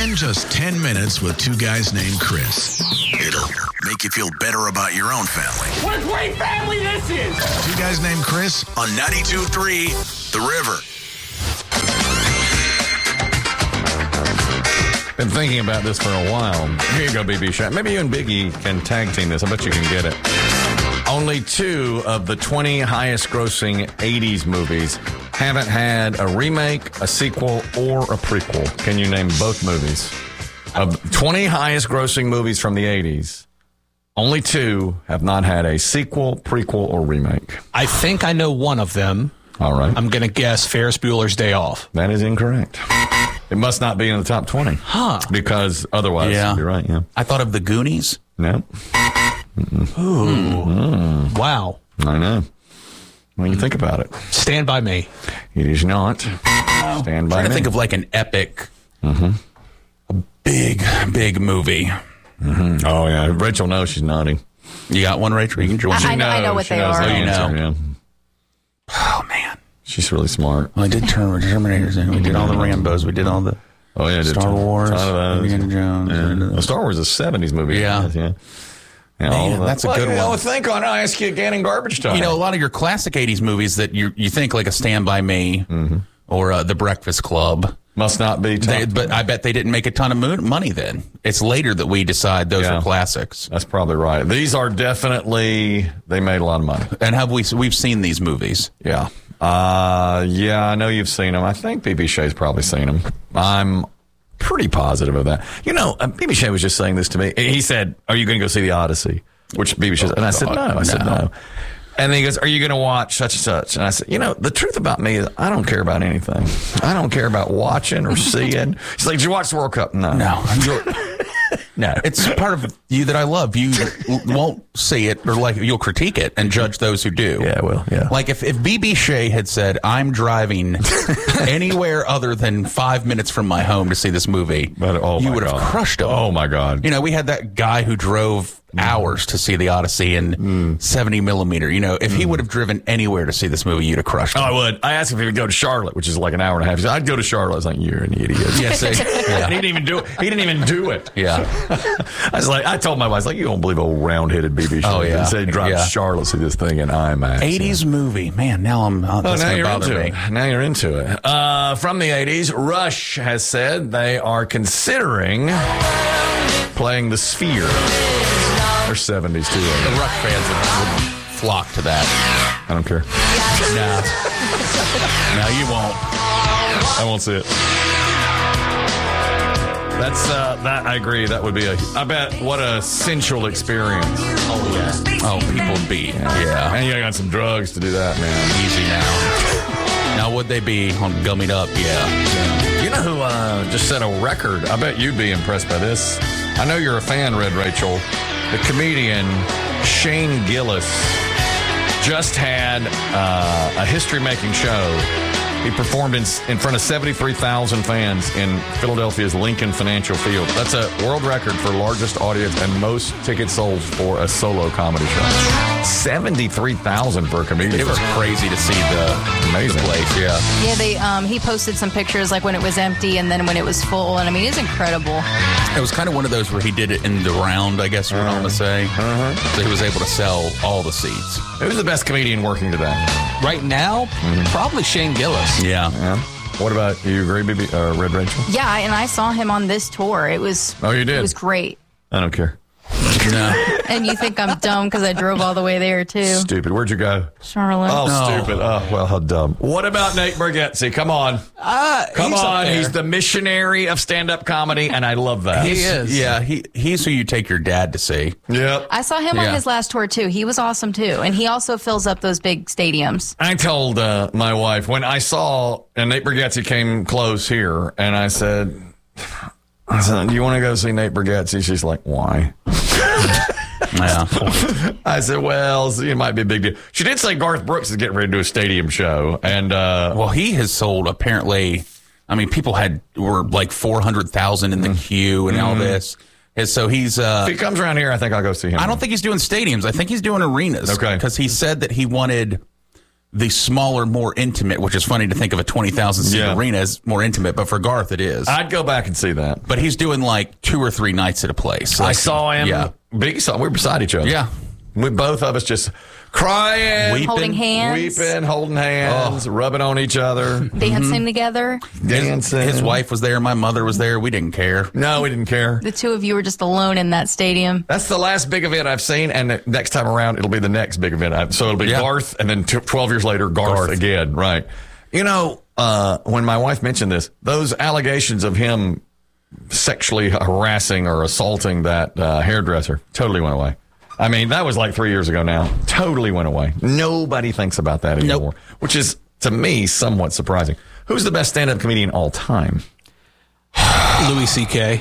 Spend just 10 minutes with two guys named Chris. It'll make you feel better about your own family. What a great family this is! Two guys named Chris on 92.3 The River. Been thinking about this for a while. Here you go, BB Shaq. Maybe you and Biggie can tag team this. I bet you can get it. Only 2 of the 20 highest grossing 80s movies haven't had a remake, a sequel, or a prequel. Can you name both movies? Of 20 highest grossing movies from the 80s, only 2 have not had a sequel, prequel, or remake. I think I know one of them. All right. I'm going to guess Ferris Bueller's Day Off. That is incorrect. It must not be in the top 20. Huh. Because otherwise, Yeah. you're right, yeah. I thought of The Goonies. No. Wow. I know. When you think about it. Stand By Me. It is not. Stand I'm by trying to me. think of like an epic, a big movie. Oh, yeah. Rachel knows she's nodding. You got one, Rachel? You can join. I know what She they knows are. the Oh, you answer, know. yeah. Oh, man. She's really smart. Well, I did Terminators, and we did all the Rambos. We did all the Oh, yeah. Star Wars, Ton of those. Indiana Jones. Yeah. Well, Star Wars is a 70s movie. Yeah. Yeah. Yeah, all Man, of that. that's a good Well, one. think on it. I ask you again in garbage time. You know, a lot of your classic 80s movies that you think like a Stand By Me or The Breakfast Club. Must not be top. But I bet they didn't make a ton of money then. It's later that we decide those Yeah. are classics. That's probably right. These are definitely, they made a lot of money. And we've seen these movies. Yeah. Yeah, I know you've seen them. I think BB Shea's probably seen them. I'm pretty positive of that. You know, BB Shea was just saying this to me. He said, "Are you going to go see The Odyssey?" Which BB Shea, and I said, "No." I said, "No." And then he goes, "Are you going to watch such and such?" And I said, "You know, the truth about me is I don't care about anything. I don't care about watching or seeing." He's like, "Did you watch the World Cup?" No. No. It's part of you that I love. You won't see it, or like you'll critique it and judge those who do. Yeah, well, yeah. Like if BB Shea had said, "I'm driving anywhere other than 5 minutes from my home to see this movie," But, oh you my would have God. crushed him. Oh, my God. You know, we had that guy who drove hours to see the Odyssey in 70 millimeter. You know, if he would have driven anywhere to see this movie, you'd have crushed him. Oh, I would. I asked him if he would go to Charlotte, which is like an hour and a half. He said, "I'd go to Charlotte." I was like, "You're an idiot." Yes, And he didn't even do it. He didn't even do it. yeah. I was like, I told my wife, I was like, "You don't believe old round-headed BB Shea." Oh, yeah. He said he drives Yeah. Charlotte to see this thing in IMAX. 80s movie, man. Now Oh, that's now gonna you're bother into me. it. Now you're into it. From the 80s, Rush has said they are considering playing the Sphere. Or 70s, too. The Rush fans would flock to that. I don't care. No, you won't. I won't see it. That's, that, I agree. That would be I bet, what a sensual experience. Oh, yeah. Oh, people would be. Yeah. And you got some drugs to do that, man. Easy now. Now, would they be on Gummied Up? Yeah. You know who just set a record? I bet you'd be impressed by this. I know you're a fan, Red Rachel. The comedian Shane Gillis just had a history-making show. He performed in front of 73,000 fans in Philadelphia's Lincoln Financial Field. That's a world record for largest audience and most tickets sold for a solo comedy show. 73,000 for a comedian. It was crazy to see the place. Yeah. Yeah, he posted some pictures like when it was empty and then when it was full, and I mean it's incredible. It was kind of one of those where he did it in the round, I guess we're going to say. So he was able to sell all the seats. Who's the best comedian working today? Right now, probably Shane Gillis. Yeah. Yeah. What about you? Agree, Red Rachel? Yeah, and I saw him on this tour. It was Oh, you did? It was great. I don't care. No. And you think I'm dumb because I drove all the way there too. Stupid. Where'd you go? Charlotte. Oh, No. stupid. Oh, well, how dumb. What about Nate Bargatze? Come on. Come he's up on. there. He's the missionary of stand-up comedy, and I love that. He is. Yeah, he's who you take your dad to see. Yep. I saw him on Yeah. his last tour too. He was awesome too, and he also fills up those big stadiums. I told my wife when I saw, and Nate Bargatze came close here, and I said, "Do you want to go see Nate Bargatze?" She's like, "Why?" Yeah. I said, "Well, it might be a big deal." She did say Garth Brooks is getting ready to do a stadium show, and Well, he has sold apparently. I mean, people were like 400,000 in the queue and all this. And so he's. if he comes around here, I think I'll go see him. I don't think he's doing stadiums. I think he's doing arenas. Okay. Because he said that he wanted the smaller, more intimate, which is funny to think of a 20,000 seat Yeah. arena as more intimate, but for Garth it is. I'd go back and see that. But he's doing like 2 or 3 nights at a place. I Like, saw him. Yeah. Biggie saw. We were beside each other. Yeah. We both of us just crying, Weeping. Holding hands. weeping, holding hands, rubbing on each other, Dancing together. dancing. His wife was there. My mother was there. We didn't care. No, we didn't care. The two of you were just alone in that stadium. That's the last big event I've seen, and the next time around, it'll be the next big event. So it'll be Yeah. Garth, and then 12 years later, Garth again. Right. You know, when my wife mentioned this, those allegations of him sexually harassing or assaulting that hairdresser totally went away. I mean, that was like 3 years ago now. Totally went away. Nobody thinks about that anymore, which is, to me, somewhat surprising. Who's the best stand-up comedian all time? Louis C.K.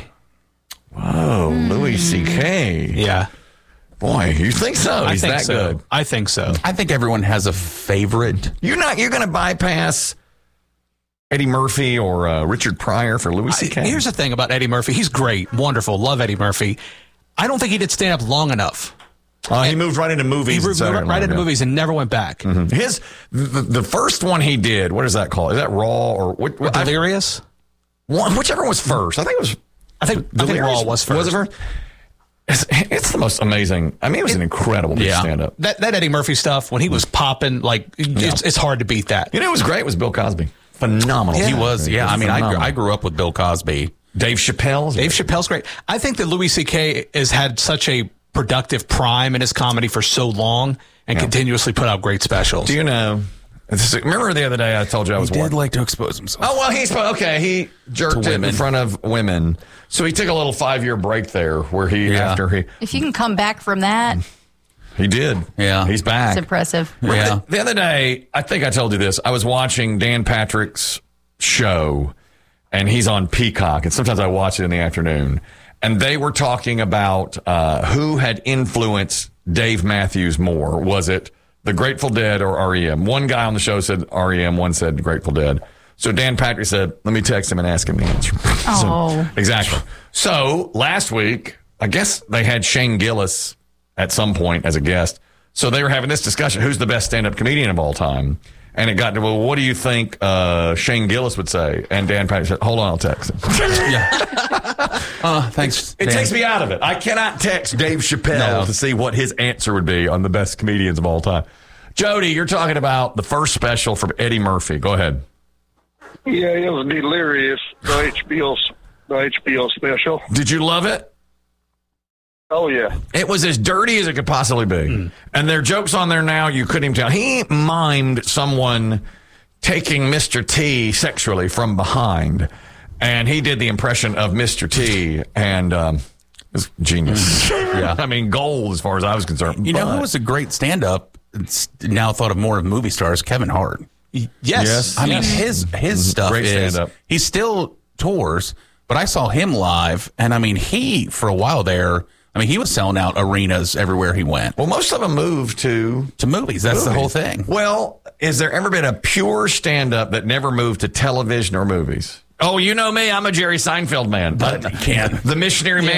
Oh, Louis C.K. Yeah. Boy, you think so? He's I think that so. good. I think so. I think everyone has a favorite. You're going to bypass Eddie Murphy or Richard Pryor for Louis C.K.? Here's the thing about Eddie Murphy. He's great, wonderful, love Eddie Murphy. I don't think he did stand up long enough. He moved right into movies. He and moved Saturday right Night into Live, movies and never went back. yeah. The first one he did, what is that called? Is that Raw or what? Delirious? Whichever was first. I think it was. I think Raw was first. Was it first? It's the most amazing. I mean, it was an incredible big stand-up. That Eddie Murphy stuff, when he was popping, like, it's hard to beat that. You know, it was great. Was Bill Cosby phenomenal? He was. Yeah. I mean, phenomenal. I grew up with Bill Cosby. Dave Chappelle. Dave Chappelle's great. I think that Louis C.K. has had such a productive prime in his comedy for so long and continuously put out great specials. Do you know? Remember the other day I told you I was He did watching. like to expose himself. Oh, well, he jerked To it in women. front of women. So he took a little 5-year break there where after he If you can come back from that, did. Yeah. He's back. it's impressive. Yeah. The other day, I think I told you this. I was watching Dan Patrick's show, and he's on Peacock, and sometimes I watch it in the afternoon. And they were talking about who had influenced Dave Matthews more. Was it the Grateful Dead or R.E.M.? One guy on the show said R.E.M., one said Grateful Dead. So Dan Patrick said, let me text him and ask him the answer. Oh. Exactly. So last week, I guess they had Shane Gillis at some point as a guest. So they were having this discussion. Who's the best stand-up comedian of all time? And it got to, well, what do you think Shane Gillis would say? And Dan Patrick said, hold on, I'll text him. Thanks. It Dan. takes me out of it. I cannot text Dave Chappelle to see what his answer would be on the best comedians of all time. Jody, you're talking about the first special from Eddie Murphy. Go ahead. Yeah, it was Delirious, the HBO special. Did you love it? Oh, yeah. It was as dirty as it could possibly be. And there are jokes on there now you couldn't even tell. He mimed someone taking Mr. T sexually from behind. And he did the impression of Mr. T. And it was genius. Yeah. I mean, gold as far as I was concerned. You know But- who was a great stand-up? It's now thought of more of movie stars, Kevin Hart. Yes. I mean, his stuff Great is, stand-up. he still tours, but I saw him live, and I mean, he, for a while there, I mean, he was selling out arenas everywhere he went. Well, most of them moved to Movies. That's the whole thing. Well, is there ever been a pure stand-up that never moved to television or movies? Oh, you know me. I'm a Jerry Seinfeld man. But you can't. The Missionary Man.